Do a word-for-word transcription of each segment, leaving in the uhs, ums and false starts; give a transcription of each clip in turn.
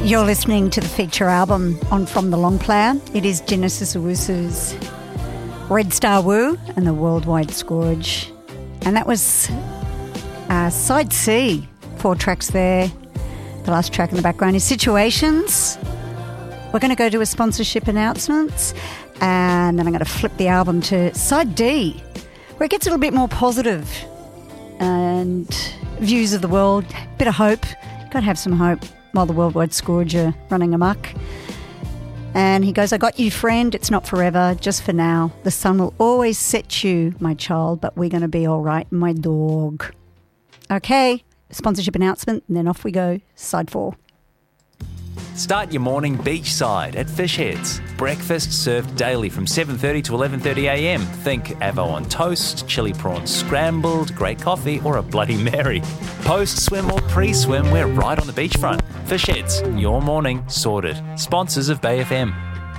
You're listening to the feature album on From the Long Plough. It is Genesis Owusu's Red Star Woo and the Worldwide Scourge. And that was uh, Side C, four tracks there. The last track in the background is Situations. We're going to go to a sponsorship announcements, and then I'm going to flip the album to Side D, where it gets a little bit more positive and views of the world, bit of hope. Got to have some hope while the Worldwide Scourge are running amok. And he goes, I got you, friend. It's not forever, just for now. The sun will always set you, my child, but we're going to be all right, my dog. Okay, sponsorship announcement, and then off we go. Side four. Start your morning beachside at Fish Heads. Breakfast served daily from seven thirty to eleven thirty a m. Think avo on toast, chili prawns scrambled, great coffee, or a Bloody Mary. Post-swim or pre-swim, we're right on the beachfront. Fish Heads, your morning sorted. Sponsors of Bay F M.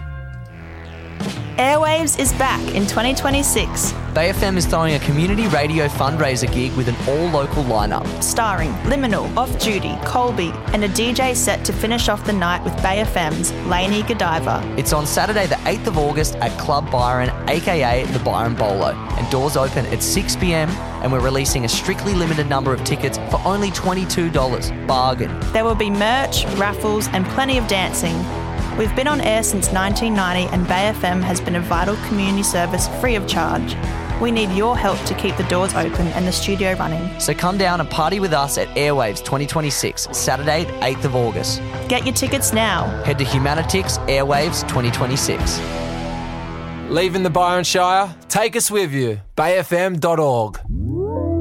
Airwaves is back in twenty twenty-six. Bay F M is throwing a community radio fundraiser gig with an all-local lineup. Starring Liminal, Off Duty, Colby, and a D J set to finish off the night with Bay F M's Lainey Godiva. It's on Saturday the eighth of August at Club Byron, aka the Byron Bolo. And doors open at six p m and we're releasing a strictly limited number of tickets for only twenty-two dollars. Bargain. There will be merch, raffles, and plenty of dancing. We've been on air since nineteen ninety and Bay F M has been a vital community service free of charge. We need your help to keep the doors open and the studio running. So come down and party with us at Airwaves twenty twenty-six, Saturday the eighth of August. Get your tickets now. Head to Humanitix Airwaves twenty twenty-six. Leaving the Byron Shire? Take us with you. bay f m dot org.